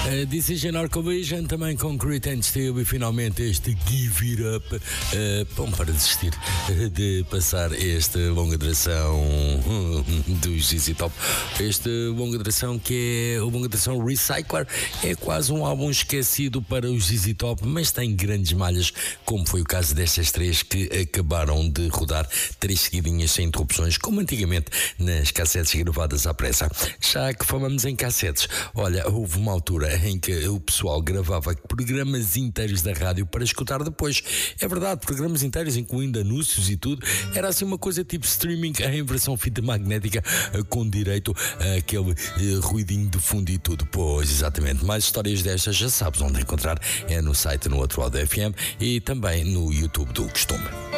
Decision Arcovision, também Concrete and Steel e finalmente este Give It Up. Bom, para desistir de passar esta longa duração do ZZ Top. Este longa duração que é o longa duração Recycler. É quase um álbum esquecido para os ZZ Top, mas tem grandes malhas, como foi o caso destas três que acabaram de rodar 3 seguidinhas sem interrupções, como antigamente nas cassetes gravadas à pressa. Já que falamos em cassetes, olha, houve uma altura em que o pessoal gravava programas inteiros da rádio para escutar depois. É verdade, programas inteiros, incluindo anúncios e tudo. Era assim uma coisa tipo streaming em versão fita magnética, com direito àquele ruidinho de fundo e tudo. Pois, exatamente. Mais histórias destas já sabes onde encontrar. É no site, no outro lado da FM e também no YouTube do costume.